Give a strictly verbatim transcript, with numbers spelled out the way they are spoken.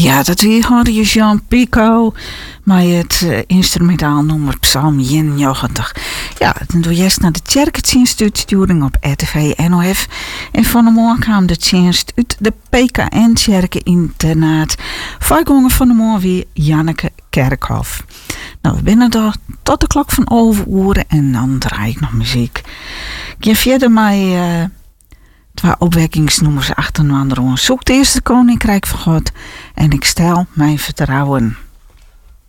Ja, dat weer hoorde je Jean Pico, maar het uh, instrumentaal nummer Psalm eenennegentig. Ja, dan doe je eerst naar de Tjerketjenstuursturing op R T V N O F. En van de morgen kwam de tjenst uit de P K N-Tjerke-internaat. Vijfgongen van de morgen weer Janneke Kerkhof. Nou, we binnen er tot de klok van overuren en dan draai ik nog muziek. Ik ga verder met uh, twee opwekkingsnummers achter een andere. Zoek de eerste koninkrijk van God en ik stel mijn vertrouwen.